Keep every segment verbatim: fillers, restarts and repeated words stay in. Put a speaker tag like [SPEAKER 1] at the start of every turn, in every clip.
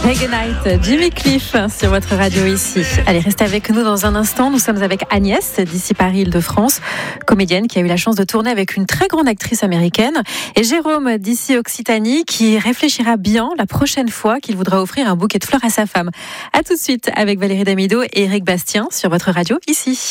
[SPEAKER 1] Reggae Night, Jimmy Cliff sur votre radio ici. Allez, restez avec nous dans un instant. Nous sommes avec Agnès d'ici Paris-Île-de-France, comédienne qui a eu la chance de tourner avec une très grande actrice américaine, et Jérôme d'ici Occitanie qui réfléchira bien la prochaine fois qu'il voudra offrir un bouquet de fleurs à sa femme. À tout de suite avec Valérie Damido et Éric Bastien sur votre radio ici.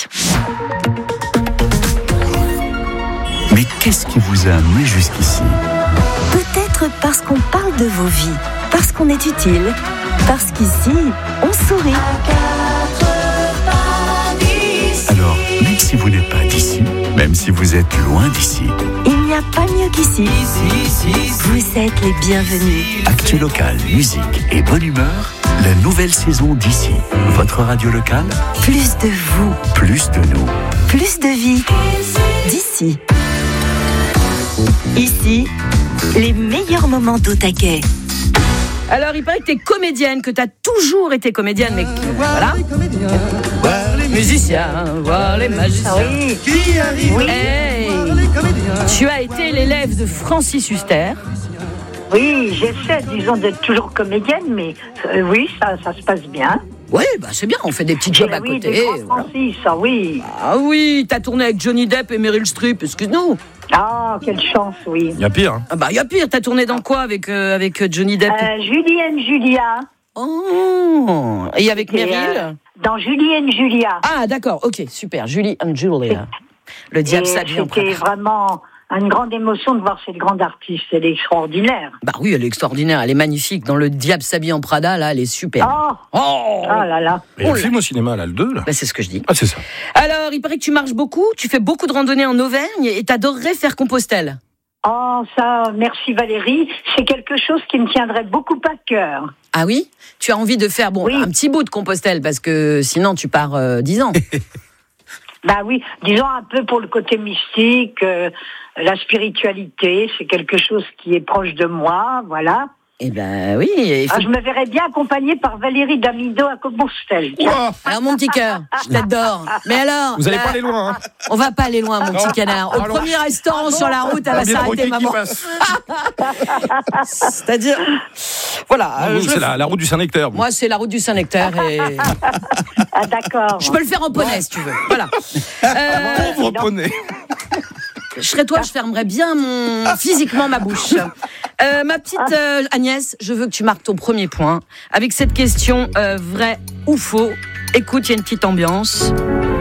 [SPEAKER 2] Mais qu'est-ce qui vous a amené jusqu'ici ?
[SPEAKER 3] Peut-être parce qu'on parle de vos vies, parce qu'on est utile, parce qu'ici, on sourit.
[SPEAKER 2] Alors, même si vous n'êtes pas d'ici, même si vous êtes loin d'ici,
[SPEAKER 3] il n'y a pas mieux qu'ici. Vous êtes les bienvenus.
[SPEAKER 2] Actu local, musique et bonne humeur, la nouvelle saison d'ici. Votre radio locale,
[SPEAKER 3] Plus de vous,
[SPEAKER 2] plus de nous.
[SPEAKER 3] plus de vie. D'ici. Ici, les meilleurs moments d'au taquet.
[SPEAKER 4] Alors, il paraît que t'es comédienne, que t'as toujours été comédienne, mais que, voilà. Voir les musiciens, voir les magiciens.
[SPEAKER 3] Oui.
[SPEAKER 4] Qui arrive. Oui. Hey. Tu as été l'élève de Francis Huster.
[SPEAKER 5] Oui, j'essaie, disons, d'être toujours comédienne, mais euh, oui, ça, ça se passe bien.
[SPEAKER 4] Oui, bah c'est bien, on fait des petits jobs à
[SPEAKER 5] oui,
[SPEAKER 4] côté.
[SPEAKER 5] des grands Francis, ah oui.
[SPEAKER 4] Ah oui, t'as tourné avec Johnny Depp et Meryl Streep, excuse-nous.
[SPEAKER 5] Ah, quelle chance, oui.
[SPEAKER 6] Il y a pire. Hein.
[SPEAKER 4] Ah bah, il y a pire, t'as tourné dans quoi avec, euh, avec Johnny Depp
[SPEAKER 5] Euh, Julie and Julia.
[SPEAKER 4] Oh, et avec
[SPEAKER 5] Et,
[SPEAKER 4] Meryl
[SPEAKER 5] euh, Dans Julie and Julia.
[SPEAKER 4] Ah d'accord, ok, super, Julie and Julia. Le diable
[SPEAKER 5] Et
[SPEAKER 4] s'habille en
[SPEAKER 5] c'était
[SPEAKER 4] Prada.
[SPEAKER 5] vraiment une grande émotion de voir cette grande artiste, elle est extraordinaire.
[SPEAKER 4] Bah oui, elle est extraordinaire, elle est magnifique. Dans Le diable s'habille en Prada, là, elle est super.
[SPEAKER 5] Oh,
[SPEAKER 4] Oh,
[SPEAKER 5] ah là là.
[SPEAKER 6] Il y a
[SPEAKER 4] Oh
[SPEAKER 6] le
[SPEAKER 4] là.
[SPEAKER 6] film au cinéma, là, le deux, là.
[SPEAKER 4] Bah, c'est ce que je dis.
[SPEAKER 6] Ah, c'est ça.
[SPEAKER 4] Alors, il paraît que tu marches beaucoup, tu fais beaucoup de randonnées en Auvergne et t'adorerais faire Compostelle.
[SPEAKER 5] Oh, ça, merci Valérie, c'est quelque chose qui me tiendrait beaucoup à cœur.
[SPEAKER 4] Ah oui? Tu as envie de faire bon
[SPEAKER 5] Oui.
[SPEAKER 4] un petit bout de Compostelle parce que sinon tu pars euh, dix ans.
[SPEAKER 5] Bah oui, disons un peu pour le côté mystique, euh, la spiritualité, c'est quelque chose qui est proche de moi, voilà.
[SPEAKER 4] Eh ben oui. Il faut...
[SPEAKER 5] Ah, je me verrais bien accompagnée par Valérie Damido à Compostelle.
[SPEAKER 6] Ouah,
[SPEAKER 4] Alors mon petit cœur, je t'adore. Mais alors,
[SPEAKER 6] vous allez
[SPEAKER 4] là,
[SPEAKER 6] pas aller loin, hein.
[SPEAKER 4] on va pas aller loin, mon petit canard. Au
[SPEAKER 6] Alors-
[SPEAKER 4] premier restaurant sur la route, elle va
[SPEAKER 6] Bien
[SPEAKER 4] s'arrêter,
[SPEAKER 6] troqué qui
[SPEAKER 4] maman.
[SPEAKER 6] passe.
[SPEAKER 4] C'est-à-dire, voilà.
[SPEAKER 6] Ah,
[SPEAKER 4] euh,
[SPEAKER 6] vous,
[SPEAKER 4] je
[SPEAKER 6] c'est
[SPEAKER 4] le-
[SPEAKER 6] la, la route du Saint-Nectaire. vous.
[SPEAKER 4] Moi, c'est la route du Saint-Nectaire et
[SPEAKER 5] Ah d'accord.
[SPEAKER 4] je peux le faire en poney si tu veux. Voilà. Euh,
[SPEAKER 6] Pauvre poney.
[SPEAKER 4] je serais toi, je fermerais bien mon physiquement ma bouche. Euh, ma petite euh, Agnès, je veux que tu marques ton premier point avec cette question euh, vrai ou faux. Écoute, il y a une petite ambiance.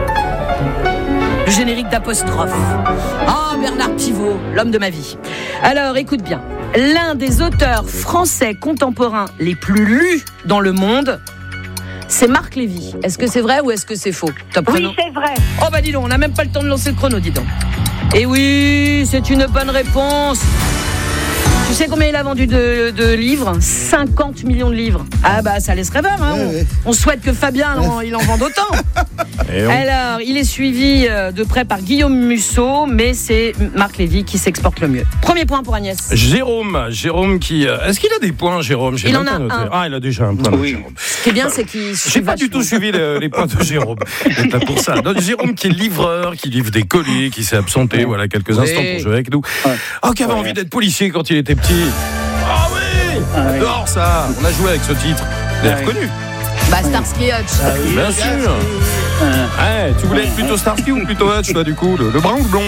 [SPEAKER 4] Le générique d'apostrophe. Ah, Bernard Pivot, l'homme de ma vie. Alors, écoute bien. L'un des auteurs français contemporains les plus lus dans le monde, c'est Marc Lévy. Est-ce que c'est vrai ou est-ce que c'est faux? Top
[SPEAKER 5] Oui,
[SPEAKER 4] chrono.
[SPEAKER 5] c'est vrai.
[SPEAKER 4] Oh bah dis donc, on n'a même pas le temps de lancer le chrono, dis donc. Et oui, c'est une bonne réponse. Tu sais combien il a vendu de, de livres? cinquante millions de livres. Ah bah ça laisse rêveur, hein. On, on souhaite que Fabien en, il en vende autant.
[SPEAKER 6] Et on-
[SPEAKER 4] Alors, il est suivi euh, de près par Guillaume Musso, mais c'est Marc Lévy qui s'exporte le mieux. Premier point pour Agnès.
[SPEAKER 6] Jérôme, Jérôme qui... euh, Est-ce qu'il a des points, Jérôme? J'ai
[SPEAKER 4] Il
[SPEAKER 6] même
[SPEAKER 4] en a
[SPEAKER 6] pas noté.
[SPEAKER 4] un.
[SPEAKER 6] Ah, il a déjà un point.
[SPEAKER 7] Oui.
[SPEAKER 6] Jérôme.
[SPEAKER 4] Ce qui est bien, c'est qu'il
[SPEAKER 6] J'ai
[SPEAKER 4] suit
[SPEAKER 6] pas du
[SPEAKER 4] vachement.
[SPEAKER 6] tout suivi les, les points de Jérôme. C'est pas pour ça. Donc, Jérôme qui est livreur, qui livre des colis, qui s'est absenté, voilà, quelques
[SPEAKER 4] Oui.
[SPEAKER 6] instants pour jouer avec nous.
[SPEAKER 7] Ouais.
[SPEAKER 6] Oh, qui avait
[SPEAKER 7] Ouais.
[SPEAKER 6] envie d'être policier quand il était petit. Ah oui,
[SPEAKER 7] Ah oui.
[SPEAKER 6] j'adore ça. On a joué avec ce titre. Vous l'avez
[SPEAKER 7] Ah oui.
[SPEAKER 6] reconnu?
[SPEAKER 4] Bah, Starsky et Hutch.
[SPEAKER 6] Bien sûr. Ouais, tu voulais être plutôt Starsky ou plutôt Hutch, toi, du coup, le, le brun ou le blond?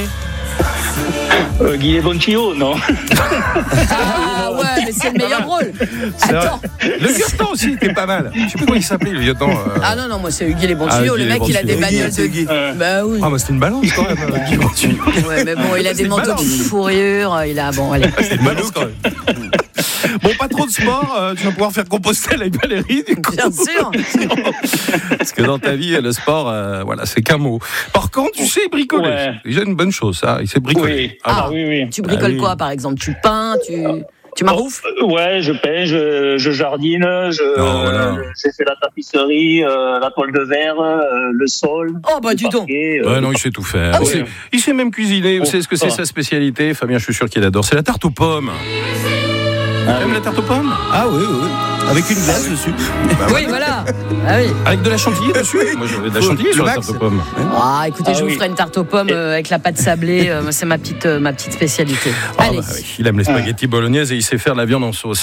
[SPEAKER 7] Euh, Guy Bonchio, non.
[SPEAKER 4] Ah ouais, mais c'est le meilleur rôle.
[SPEAKER 6] C'est vrai.
[SPEAKER 4] Attends.
[SPEAKER 6] Le lieutenant aussi était pas mal. Je sais plus comment il s'appelait, le lieutenant. euh.
[SPEAKER 4] Ah non, non, moi c'est Hugues les bons
[SPEAKER 6] Ah,
[SPEAKER 4] tuyaux.
[SPEAKER 6] Hugues
[SPEAKER 4] Le
[SPEAKER 6] les
[SPEAKER 4] mec, il a
[SPEAKER 6] bons
[SPEAKER 4] des
[SPEAKER 6] tuyaux.
[SPEAKER 4] bagnoles de.
[SPEAKER 7] Euh,
[SPEAKER 4] Bah oui.
[SPEAKER 6] Ah, bah c'était une balance quand même, euh, Guy Bontu.
[SPEAKER 4] Ouais, mais bon, il a
[SPEAKER 6] C'est
[SPEAKER 4] des
[SPEAKER 6] une
[SPEAKER 4] manteaux de
[SPEAKER 6] balance.
[SPEAKER 4] fourrure. Il a. Bon, allez.
[SPEAKER 6] C'était une balance quand même. Bon, pas trop de sport, euh, tu vas pouvoir faire Compostelle avec Valérie, du coup.
[SPEAKER 4] Bien sûr.
[SPEAKER 6] Parce que dans ta vie, le sport, euh, voilà, c'est qu'un mot. Par contre, tu sais bricoler.
[SPEAKER 7] Ouais.
[SPEAKER 6] C'est déjà une bonne chose, ça. Il sait bricoler.
[SPEAKER 7] Oui.
[SPEAKER 6] Ah,
[SPEAKER 7] Ah, oui, oui.
[SPEAKER 4] Tu bricoles
[SPEAKER 6] Ah oui.
[SPEAKER 4] quoi, par exemple? Tu peins, tu. Tu maroufles?
[SPEAKER 7] Euh, Ouais, je peins, je, je jardine, je,
[SPEAKER 6] Non, voilà.
[SPEAKER 7] euh, j'ai fait la tapisserie, euh, la toile de verre, euh, le sol.
[SPEAKER 4] Oh, bah,
[SPEAKER 7] le
[SPEAKER 4] dis donc.
[SPEAKER 7] parquet, euh,
[SPEAKER 6] Ouais, non, il sait tout faire.
[SPEAKER 4] Ah
[SPEAKER 6] il,
[SPEAKER 4] oui.
[SPEAKER 6] sait, il sait même cuisiner. Vous
[SPEAKER 7] Oh.
[SPEAKER 6] savez ce que c'est
[SPEAKER 7] Ah.
[SPEAKER 6] sa spécialité? Fabien, je suis sûr qu'il adore. C'est la tarte aux pommes.
[SPEAKER 7] Ah,
[SPEAKER 6] Tu aimes
[SPEAKER 7] oui.
[SPEAKER 6] la tarte aux pommes?
[SPEAKER 8] Ah oui, oui, oui. Avec une glace dessus.
[SPEAKER 4] Oui, voilà. Ah oui.
[SPEAKER 6] Avec de la chantilly dessus? Moi, j'aurais de la chantilly
[SPEAKER 8] Le
[SPEAKER 6] sur la
[SPEAKER 8] max.
[SPEAKER 6] tarte aux pommes.
[SPEAKER 4] Ah, écoutez,
[SPEAKER 7] Ah
[SPEAKER 4] je vous
[SPEAKER 7] oui.
[SPEAKER 4] ferai une tarte aux pommes euh, avec la pâte sablée. euh, c'est ma petite, euh, ma petite spécialité.
[SPEAKER 6] Ah,
[SPEAKER 4] Allez.
[SPEAKER 6] bah oui. Il aime les spaghettis bolognaises et il sait faire la viande en sauce.